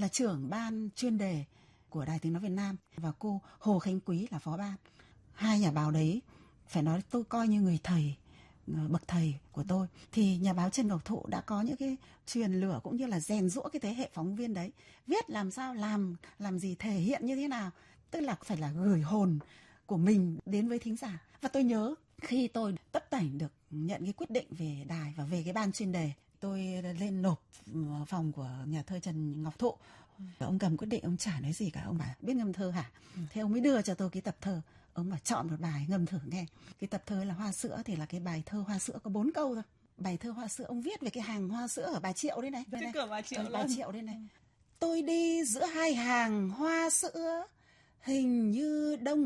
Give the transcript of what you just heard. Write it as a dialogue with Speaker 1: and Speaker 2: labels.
Speaker 1: là trưởng ban chuyên đề của Đài Tiếng Nói Việt Nam, và cô Hồ Khánh Quý là phó ban. Hai nhà báo đấy phải nói tôi coi như người thầy, bậc thầy của tôi. Thì nhà báo Trần Ngọc Thụ đã có những cái truyền lửa cũng như là rèn giũa cái thế hệ phóng viên đấy, viết làm sao, làm gì, thể hiện như thế nào, tức là phải là gửi hồn của mình đến với thính giả. Và tôi nhớ khi tôi tất tảnh được nhận cái quyết định về đài và về cái ban chuyên đề, tôi lên nộp phòng của nhà thơ Trần Ngọc Thụ. Ông cầm quyết định, ông chả nói gì cả, ông bảo biết ngâm thơ hả? Thế ông mới đưa cho tôi cái tập thơ, ông bảo chọn một bài ngâm thử nghe. Cái tập thơ là Hoa Sữa, thì là cái bài thơ Hoa Sữa có 4 câu thôi. Bài thơ Hoa Sữa ông viết về cái hàng hoa sữa ở Bà Triệu đây này. Bà Triệu đây này. Tôi đi giữa hai hàng hoa sữa, hình như đông